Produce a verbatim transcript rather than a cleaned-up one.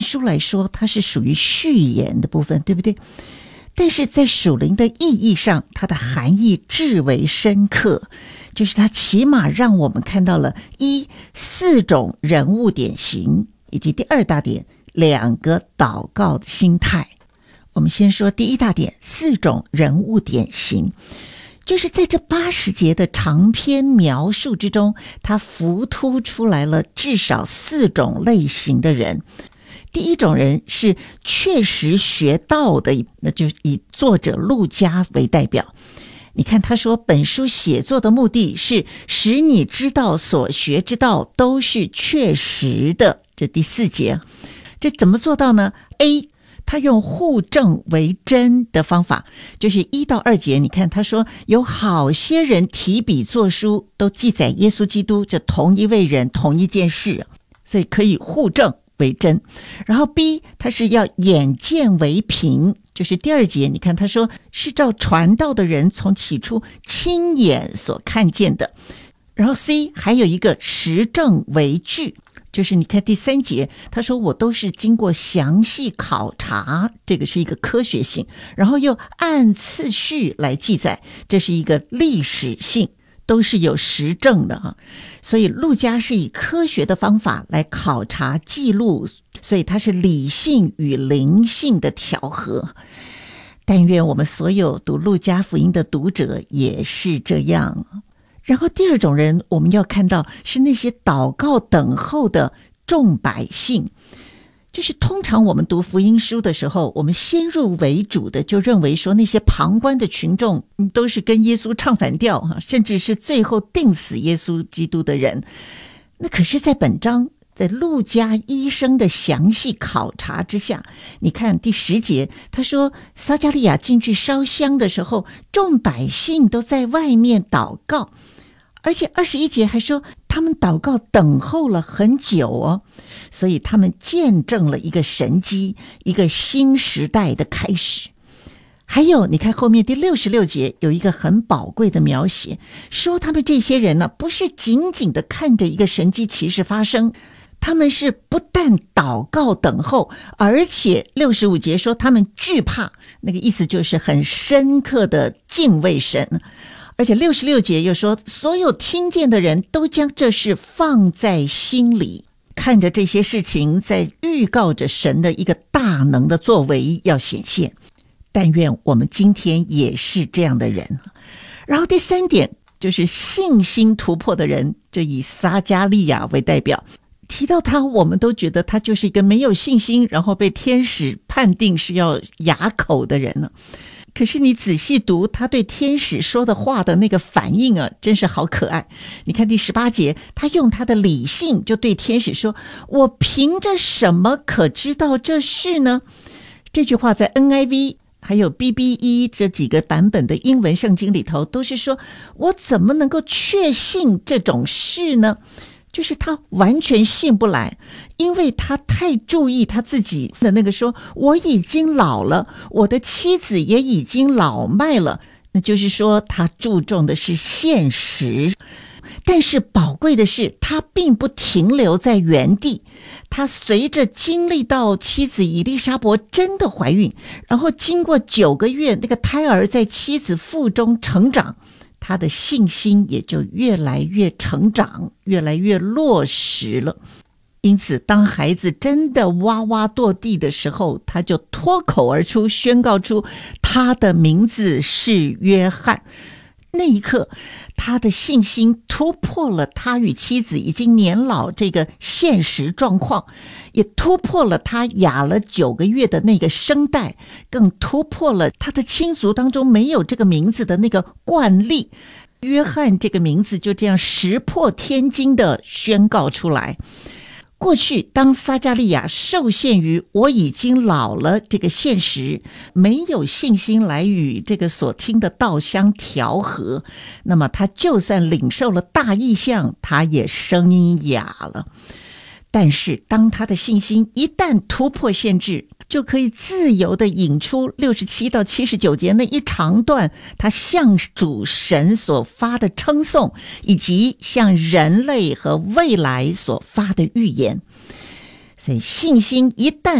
书来说，它是属于序言的部分，对不对？但是在属灵的意义上，它的含义至为深刻，就是它起码让我们看到了一四种人物典型，以及第二大点两个祷告的心态。我们先说第一大点，四种人物典型，就是在这八十节的长篇描述之中，它浮凸出来了至少四种类型的人。第一种人是确实学道的，那就是以作者路加为代表。你看他说，本书写作的目的是使你知道所学之道都是确实的，这第四节。这怎么做到呢？ A， 他用互证为真的方法，就是一到二节。你看他说，有好些人提笔作书，都记载耶稣基督这同一位人同一件事，所以可以互证为真。然后 B， 他是要眼见为凭，就是第二节。你看他说，是照传道的人从起初亲眼所看见的。然后 C， 还有一个实证为据，就是你看第三节，他说我都是经过详细考察，这个是一个科学性，然后又按次序来记载，这是一个历史性，都是有实证的哈。所以路加是以科学的方法来考察记录，所以它是理性与灵性的调和。但愿我们所有读路加福音的读者也是这样。然后第二种人，我们要看到是那些祷告等候的众百姓。就是通常我们读福音书的时候，我们先入为主的就认为说那些旁观的群众都是跟耶稣唱反调，甚至是最后定死耶稣基督的人。那可是在本章，在路加医生的详细考察之下，你看第十节，他说撒迦利亚进去烧香的时候，众百姓都在外面祷告。而且二十一节还说他们祷告等候了很久哦，所以他们见证了一个神迹，一个新时代的开始。还有你看后面第六十六节有一个很宝贵的描写，说他们这些人呢，不是仅仅的看着一个神迹奇事发生，他们是不但祷告等候，而且六十五节说他们惧怕，那个意思就是很深刻的敬畏神。而且六十六节又说，所有听见的人都将这事放在心里，看着这些事情在预告着神的一个大能的作为要显现。但愿我们今天也是这样的人。然后第三点就是信心突破的人，这以撒迦利亚为代表。提到他，我们都觉得他就是一个没有信心，然后被天使判定是要哑口的人了。可是你仔细读他对天使说的话的那个反应啊，真是好可爱。你看第十八节，他用他的理性就对天使说，我凭着什么可知道这事呢？这句话在 N I V 还有 B B E 这几个版本的英文圣经里头都是说，我怎么能够确信这种事呢？就是他完全信不来，因为他太注意他自己的那个说，我已经老了，我的妻子也已经老迈了，那就是说他注重的是现实。但是宝贵的是，他并不停留在原地，他随着经历到妻子以利沙伯真的怀孕，然后经过九个月，那个胎儿在妻子腹中成长，他的信心也就越来越成长，越来越落实了。因此当孩子真的哇哇堕地的时候，他就脱口而出宣告出他的名字是约翰。那一刻他的信心突破了他与妻子已经年老这个现实状况，也突破了他哑了九个月的那个声带，更突破了他的亲族当中没有这个名字的那个惯例。约翰这个名字就这样石破天惊的宣告出来。过去当撒迦利亚受限于我已经老了这个现实，没有信心来与这个所听的道相调和，那么他就算领受了大异象，他也声音哑了。但是当他的信心一旦突破限制，就可以自由地引出六十七到七十九节那一长段他向主神所发的称颂，以及向人类和未来所发的预言。 所以信心一旦